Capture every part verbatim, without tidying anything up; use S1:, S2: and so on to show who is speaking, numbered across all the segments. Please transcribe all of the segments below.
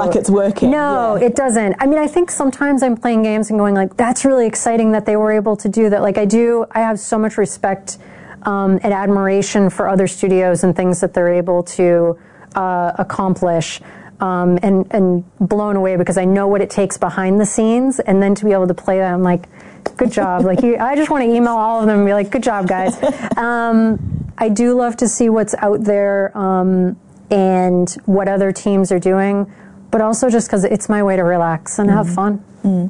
S1: like it's working.
S2: No,
S1: yeah.
S2: it doesn't. I mean, I think sometimes I'm playing games and going like, that's really exciting that they were able to do that. Like I do, I have so much respect um, and admiration for other studios and things that they're able to uh, accomplish. Um, and, and blown away because I know what it takes behind the scenes, and then to be able to play that, I'm like, good job. Like you, I just want to email all of them and be like, good job, guys. Um, I do love to see what's out there um, and what other teams are doing, but also just because it's my way to relax and mm. have fun.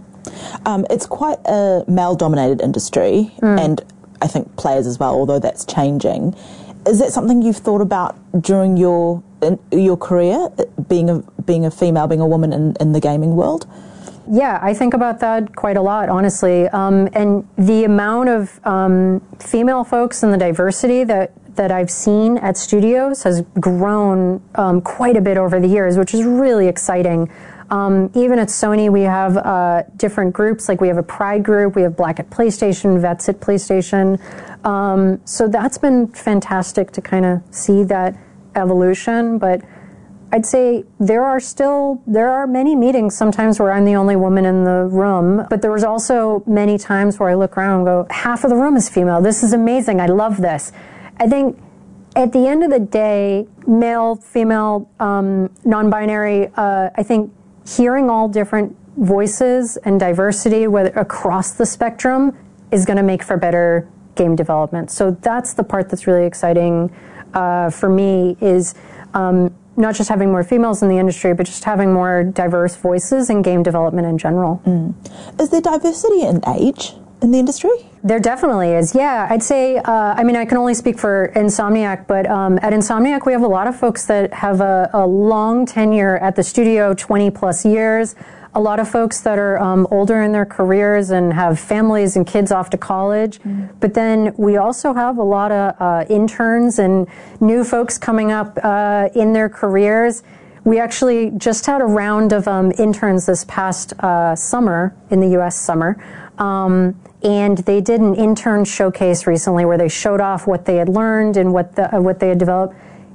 S1: Mm. Um, it's quite a male-dominated industry, mm. and I think players as well, although that's changing. Is that something you've thought about during your in your career, being a being a female, being a woman in, in the gaming world?
S2: Yeah, I think about that quite a lot, honestly. Um, and the amount of um, female folks and the diversity that, that I've seen at studios has grown um, quite a bit over the years, which is really exciting. Um, even at Sony, we have uh, different groups. Like we have a Pride group, we have Black at PlayStation, Vets at PlayStation. Um, so that's been fantastic to kind of see that evolution. But I'd say there are still, there are many meetings sometimes where I'm the only woman in the room. But there was also many times where I look around and go, half of the room is female. This is amazing. I love this. I think at the end of the day, male, female, um, non-binary, uh, I think hearing all different voices and diversity whether across the spectrum is going to make for better game development. So that's the part that's really exciting uh, for me is um, not just having more females in the industry, but just having more diverse voices in game development in general.
S1: Mm. Is there diversity in age in the industry?
S2: There definitely is, yeah. I'd say, uh, I mean, I can only speak for Insomniac, but um, at Insomniac we have a lot of folks that have a, a long tenure at the studio, twenty plus years. A lot of folks that are um, older in their careers and have families and kids off to college. Mm. But then we also have a lot of uh, interns and new folks coming up uh, in their careers. We actually just had a round of um, interns this past uh, summer, in the U S summer. Um, and they did an intern showcase recently where they showed off what they had learned and what the, uh, what they had developed.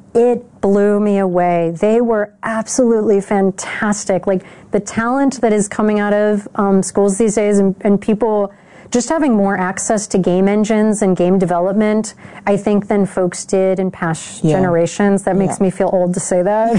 S2: It blew me away. They were absolutely fantastic. Like the talent that is coming out of um, schools these days, and, and people just having more access to game engines and game development, I think, than folks did in past yeah. generations. That makes yeah. me feel old to say that.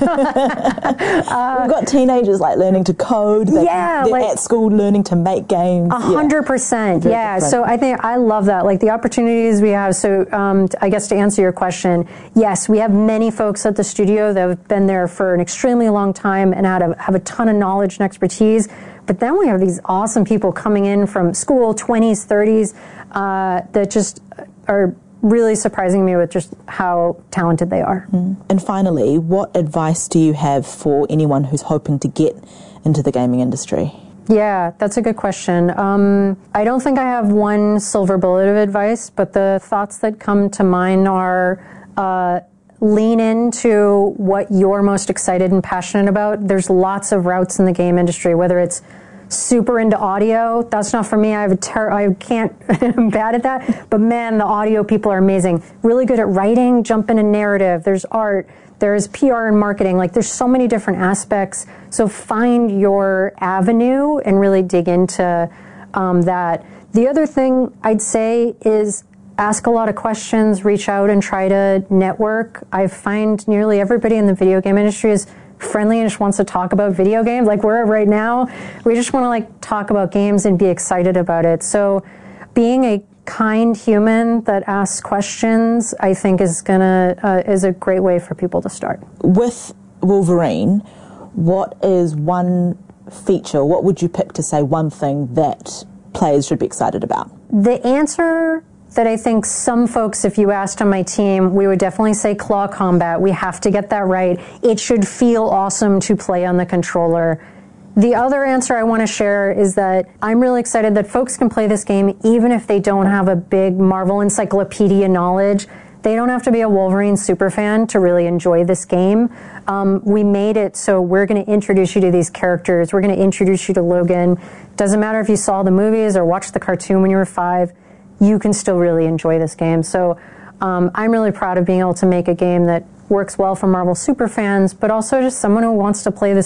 S1: uh, We've got teenagers like learning to code. They,
S2: yeah,
S1: they're
S2: like,
S1: at school learning to make games.
S2: A hundred percent. Yeah. Different. So I think I love that. Like the opportunities we have. So um, I guess to answer your question, yes, we have many folks at the studio that have been there for an extremely long time and have a, have a ton of knowledge and expertise. But then we have these awesome people coming in from school, twenties, thirties, uh, that just are really surprising me with just how talented they are.
S1: Mm. And finally, what advice do you have for anyone who's hoping to get into the gaming industry?
S2: Yeah, that's a good question. Um, I don't think I have one silver bullet of advice, but the thoughts that come to mind are uh, lean into what you're most excited and passionate about. There's lots of routes in the game industry, whether it's super into audio. That's not for me. I have a ter- I can't, I'm bad at that. But man, the audio people are amazing. Really good at writing, jump into narrative. There's art. There's P R and marketing. Like there's so many different aspects. So find your avenue and really dig into um, that. The other thing I'd say is ask a lot of questions, reach out and try to network. I find nearly everybody in the video game industry is friendly and just wants to talk about video games. Like we're right now, we just want to like talk about games and be excited about it. So being a kind human that asks questions, I think is gonna uh, is a great way for people to start.
S1: With Wolverine, what is one feature, what would you pick to say one thing that players should be excited about?
S2: The answer that I think some folks, if you asked on my team, we would definitely say claw combat. We have to get that right. It should feel awesome to play on the controller. The other answer I want to share is that I'm really excited that folks can play this game even if they don't have a big Marvel encyclopedia knowledge. They don't have to be a Wolverine superfan to really enjoy this game. Um, we made it so we're going to introduce you to these characters. We're going to introduce you to Logan. Doesn't matter if you saw the movies or watched the cartoon when you were five. You can still really enjoy this game. So um, I'm really proud of being able to make a game that works well for Marvel superfans, but also just someone who wants to play this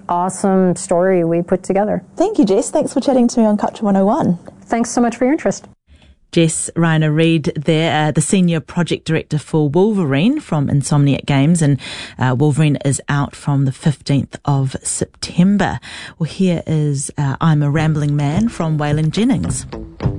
S2: awesome story we put together.
S1: Thank you, Jess. Thanks for chatting to me on Culture one oh one.
S2: Thanks so much for your interest.
S3: Jess Reiner-Reid there, uh, the Senior Project Director for Wolverine from Insomniac Games, and uh, Wolverine is out from the fifteenth of September. Well, here is uh, I'm a Rambling Man from Waylon Jennings.